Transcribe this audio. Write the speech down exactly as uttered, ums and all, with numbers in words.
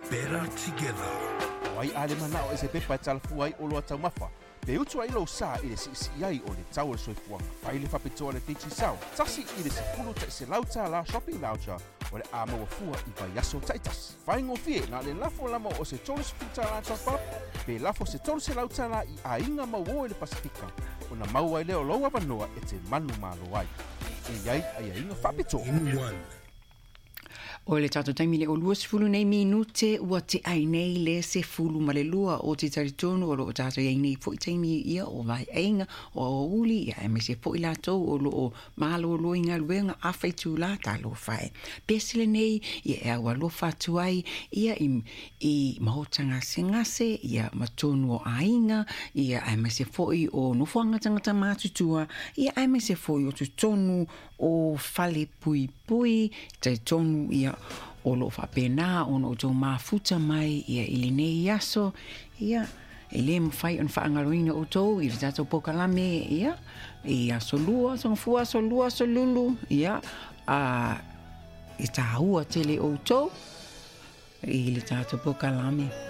better together. Wai ale mana o ese pepa talfu ai o loa tau mafa. Pe utu ai lo sa i le si si ai o le tau le soifuanga. Fai le whapitoa le tichi sau. Tasi i le sepulu ta se lauta la shopping voucher o le ama wa fua i vai aso taitas. Fai ngofie na le lafo lama o se tolos puta la tapa. Pe lafo se tolos se lauta la i a inga mau o le Pasifika. O na mau ai leo loa vanoa e te manu malo ai. E iai ai a inga whapitoa. In one. O le tato taimi le o lua sifulu nei minute ua te ai nei le se fulu ma le lua o te taritonu o lo o tato iai nei po i taimi ia o vai ainga o o uli ia e me se po i latou o lo o malo o lo inga luenga a feitu la ta lo fai. Pesile nei ia e awa lo fatu ai ia i, i mahotanga se ngase ia matonu o ainga ia e me se po i o nufuanga tangata matutua ia e me se po i o tutonu o fale pui pui te tonu ia o lo fa pena o no to mafuta mai ia ilinei aso ia ele mfai on fa angaroina o to i tato pokalame ia ia solua son fua solua solulu ia a ita ua tele o to i le tato pokalame